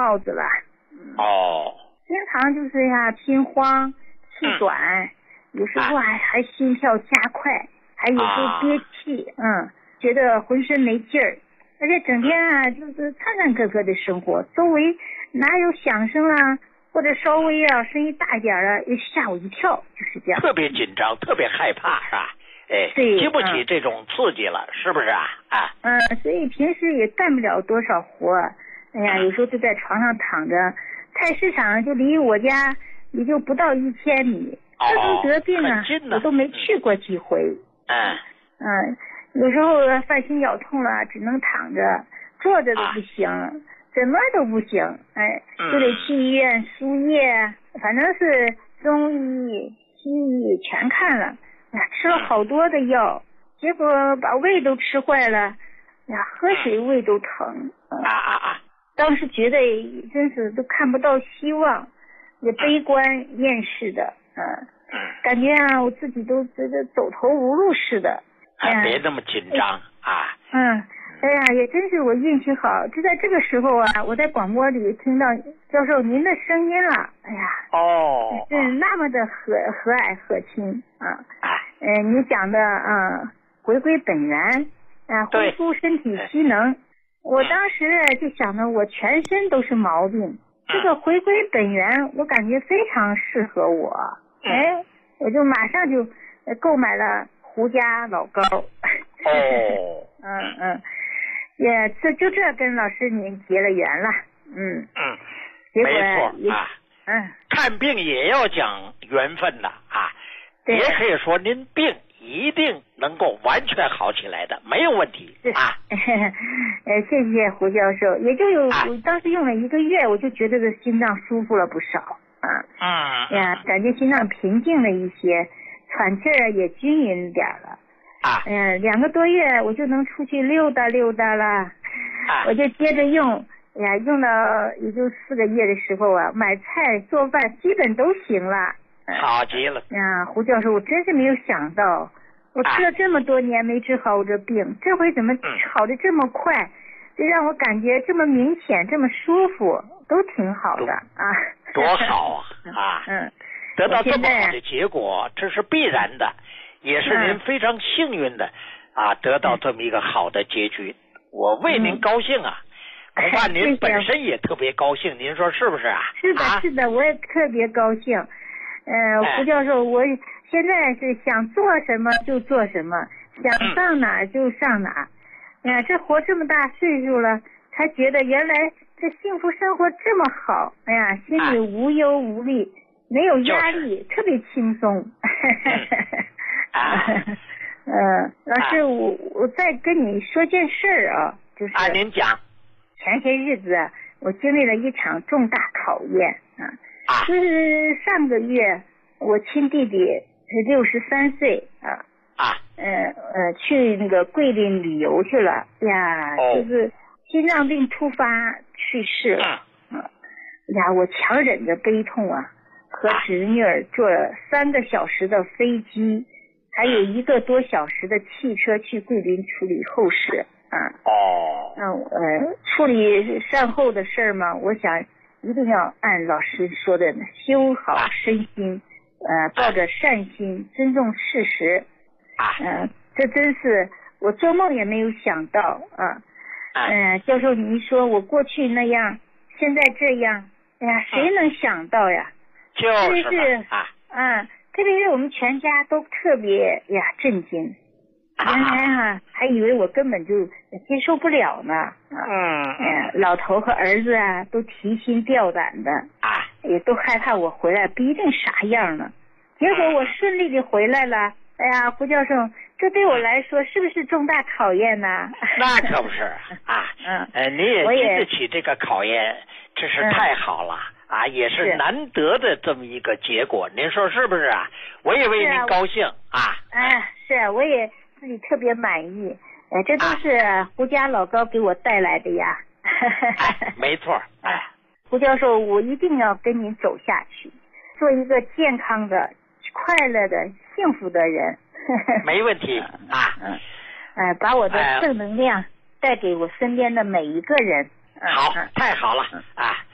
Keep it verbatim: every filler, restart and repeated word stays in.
帽子了。 嗯、哦。 经常就是呀，心慌、气短，嗯、有时候还、啊、还心跳加快，还有时候憋气，啊、嗯，觉得浑身没劲儿，而且整天啊就是颤颤巍巍的生活，周围哪有响声啊，或者稍微啊声音大一点啊，也吓我一跳，就是这样。 特别紧张，特别害怕，是吧？哎， 对， 经不起这种刺激了，嗯、是不是啊？啊， 嗯，所以平时也干不了多少活，哎呀，有时候就在床上躺着，菜市场就离我家也就不到一千米，自从得病啊，我都没去过几回。 嗯嗯，有时候犯心绞痛了，只能躺着，坐着都不行，啊、怎么都不行，哎，就得去医院输液，反正是中医、西医全看了。吃了好多的药，结果把胃都吃坏了，呀，喝水胃都疼。 啊啊啊！ 当时觉得真是都看不到希望，也悲观厌世的，嗯、呃，感觉啊，我自己都觉得走投无路似的。 哎，别那么紧张啊！ 嗯，哎呀，也真是我运气好，就在这个时候啊，我在广播里听到教授您的声音了，哎呀， 哦， 是那么的和和蔼可亲啊。呃，你讲的啊、呃，回归本源，啊、呃，恢复身体机能。我当时就想着，我全身都是毛病，这个回归本源，我感觉非常适合我。哎，我就马上就购买了胡家老膏。 哦， 嗯嗯，也这就这跟老师您结了缘了。嗯嗯， 结果没错啊。 嗯， 看病也要讲缘分的啊。也可以说您病一定能够完全好起来的，没有问题啊。 呃，谢谢胡教授，也就有、啊、我当时用了一个月，我就觉得这心脏舒服了不少啊。 嗯呀，感觉心脏平静了一些，喘气儿也均匀点了。 啊。 嗯、呃，两个多月我就能出去溜达溜达了。 啊。 我就接着用，哎呀，用到也就四个月的时候啊，买菜做饭基本都行了。 好极了呀，胡教授，我真是没有想到，我吃了这么多年没治好我这病，啊、这回怎么好的这么快？这、嗯、让我感觉这么明显，这么舒服，都挺好的啊。 多好啊！啊， 嗯， 得到这么好的结果，这是必然的，也是您非常幸运的、嗯、啊，得到这么一个好的结局，我为您高兴啊！ 嗯、 恐怕您本身也特别高兴，您说是不是啊？ 是的， 啊、 是的，我也特别高兴。呃，胡教授，我现在是想做什么就做什么，想上哪儿就上哪儿。哎呀，这活这么大岁数了，才觉得原来这幸福生活这么好。哎呀，心里无忧无虑，没有压力，就是、特别轻松。 啊， 呃，老师，我我再跟你说件事儿啊，就是啊，您讲。 前些日子我经历了一场重大考验啊。 啊， 就是上个月，我亲弟弟是六十三岁啊， 啊， 呃呃，去那个桂林旅游去了呀， 哦、 就是心脏病突发去世了，啊，啊呀，我强忍着悲痛啊，和侄女儿坐了三个小时的飞机，还有一个多小时的汽车去桂林处理后事啊。 哦， 嗯呃，处理善后的事儿嘛，我想。一定要按老师说的修好身心，呃，抱着善心，尊重事实。 啊， 嗯、呃，这真是我做梦也没有想到啊。嗯、呃，教授，您说我过去那样，现在这样，哎呀，谁能想到呀？ 就是特别是啊，嗯，特别是我们全家都特别呀震惊。原来啊，还以为我根本就接受不了呢。啊、 嗯， 呃，老头和儿子啊，都提心吊胆的啊， 也都害怕我回来不一定啥样呢。结果我顺利的回来了。哎呀，胡教授，这对我来说是不是重大考验呢？ 那可不是啊。嗯，呃，你也经得起这个考验，真是太好了、嗯、啊，也是难得的这么一个结果。您说是不是啊？我也为您高兴啊。 哎、啊，是啊，我也。自己特别满意，哎，这都是胡家老高给我带来的呀。 哎、没错，哎， 胡教授，我一定要跟您走下去，做一个健康的、快乐的、幸福的人。 没问题啊， 嗯，哎、呃，把我的正能量带给我身边的每一个人。 好，太好了啊。